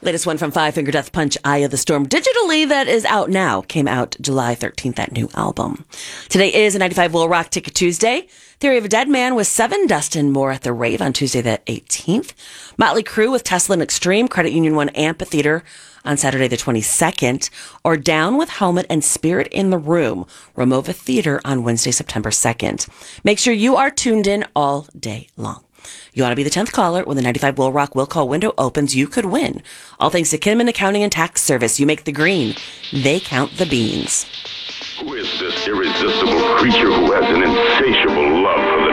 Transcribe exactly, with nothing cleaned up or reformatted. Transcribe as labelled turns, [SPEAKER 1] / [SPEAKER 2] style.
[SPEAKER 1] Latest one from Five Finger Death Punch, Eye of the Storm, digitally, that is out now. Came out July thirteenth, that new album. Today is a ninety-five Will Rock Ticket Tuesday. Theory of a Dead Man with Seven, Dustin Moore at the Rave on Tuesday the eighteenth. Motley Crue with Tesla and Extreme, Credit Union One Amphitheater on Saturday the twenty-second. Or Down with Helmet and Spirit in the Room, Romova Theater on Wednesday, September second. Make sure you are tuned in all day long. You want to be the tenth caller when the ninety-five Will Rock Will Call window opens. You could win. All thanks to Kinman Accounting and Tax Service. You make the green. They count the beans.
[SPEAKER 2] Who is this irresistible creature who has an insatiable